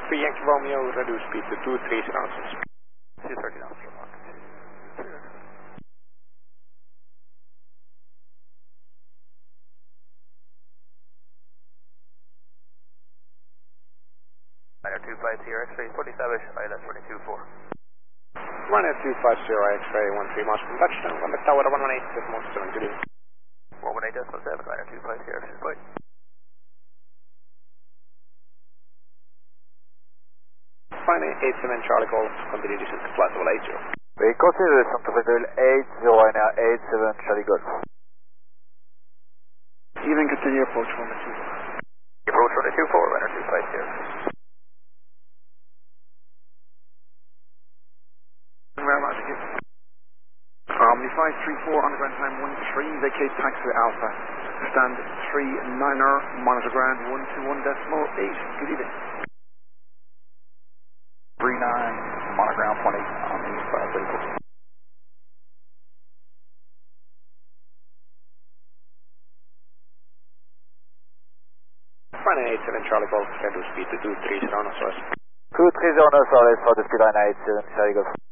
3 Yankee Romeo, reduce speed to 23 knots. 230 knots. Ryanair 250 X-ray 47, ILS 22-4. Ryanair 250 X-ray 13 miles from touchdown, on the tower 118, with most 7 good evening. 418.7, Ryanair 250 X-ray, bye. Ryanair 87 Charlie Golf, continue descent to flight level 80. We consider descent to flight level 80, Ryanair 87 Charlie Golf. Even continue approach 124. Approach 124, Ryanair 250. Very much. Omni 534 on the ground time 13, vacate taxiway Alpha. Stand 39er, monitor ground 121.8. Good evening. 39, monitor ground 20 on the 534. Ryanair 87 Charlie Golf, schedule speed to 230 knots. 230 knots, for the speed line 87 Charlie Golf.